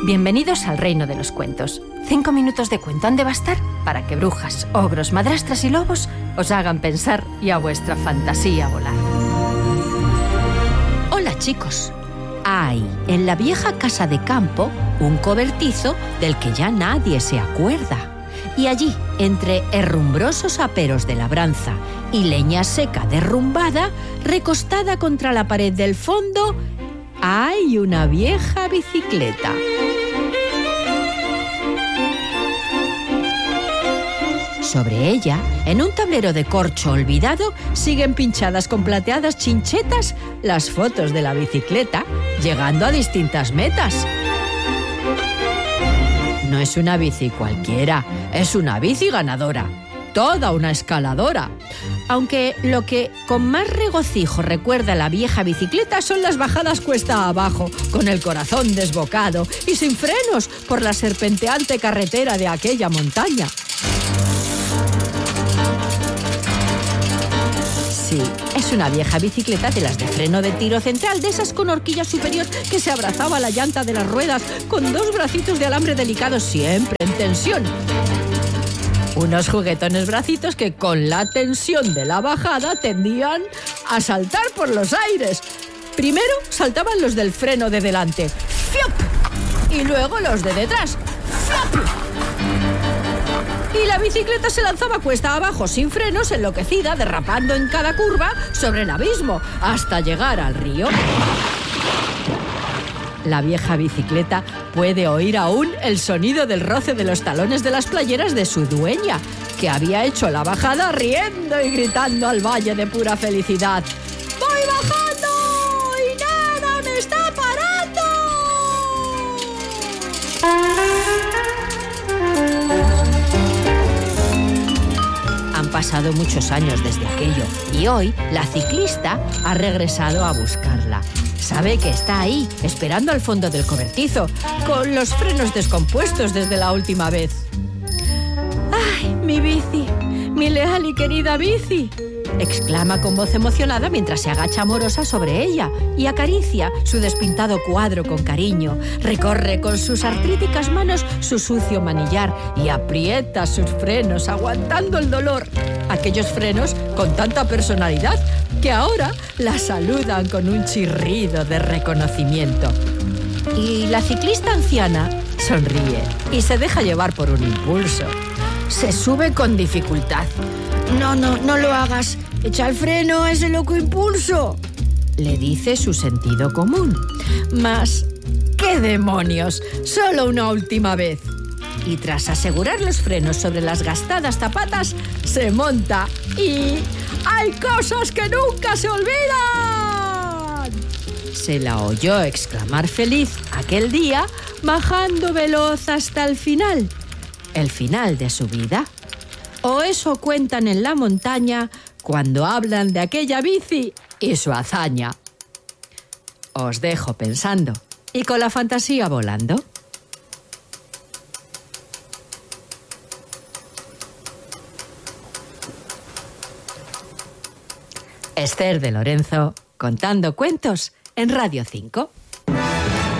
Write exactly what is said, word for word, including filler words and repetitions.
Bienvenidos al reino de los cuentos. Cinco minutos de cuento han de bastar para que brujas, ogros, madrastras y lobos os hagan pensar y a vuestra fantasía volar. Hola, chicos. Hay en la vieja casa de campo un cobertizo del que ya nadie se acuerda. Y allí, entre herrumbrosos aperos de labranza y leña seca derrumbada, recostada contra la pared del fondo, hay una vieja bicicleta. Sobre ella, en un tablero de corcho olvidado, siguen pinchadas con plateadas chinchetas las fotos de la bicicleta, llegando a distintas metas. No es una bici cualquiera, es una bici ganadora, toda una escaladora. Aunque lo que con más regocijo recuerda a la vieja bicicleta son las bajadas cuesta abajo, con el corazón desbocado y sin frenos por la serpenteante carretera de aquella montaña. Sí, es una vieja bicicleta de las de freno de tiro central, de esas con horquilla superior que se abrazaba a la llanta de las ruedas con dos bracitos de alambre delicados siempre en tensión. Unos juguetones bracitos que con la tensión de la bajada tendían a saltar por los aires. Primero saltaban los del freno de delante, ¡fiop! Y luego los de detrás, ¡fiop! Y la bicicleta se lanzaba cuesta abajo sin frenos, enloquecida, derrapando en cada curva sobre el abismo, hasta llegar al río. La vieja bicicleta puede oír aún el sonido del roce de los talones de las playeras de su dueña, que había hecho la bajada riendo y gritando al valle de pura felicidad. ¡Voy bajando y nada me está parando! Han pasado muchos años desde aquello y hoy la ciclista ha regresado a buscarla. Sabe que está ahí, esperando al fondo del cobertizo, con los frenos descompuestos desde la última vez. ¡Ay, mi bici! ¡Mi leal y querida bici! Exclama con voz emocionada mientras se agacha amorosa sobre ella y acaricia su despintado cuadro con cariño. Recorre con sus artríticas manos su sucio manillar y aprieta sus frenos aguantando el dolor. Aquellos frenos con tanta personalidad que ahora la saludan con un chirrido de reconocimiento. Y la ciclista anciana sonríe y se deja llevar por un impulso. Se sube con dificultad. No, no, no lo hagas. Echa el freno a ese loco impulso, le dice su sentido común. Mas, ¡qué demonios! Solo una última vez. Y tras asegurar los frenos sobre las gastadas zapatas, se monta y... ¡hay cosas que nunca se olvidan! Se la oyó exclamar feliz aquel día, bajando veloz hasta el final. ¿El final de su vida? O eso cuentan en la montaña cuando hablan de aquella bici y su hazaña. Os dejo pensando y con la fantasía volando. Esther de Lorenzo, contando cuentos en Radio cinco.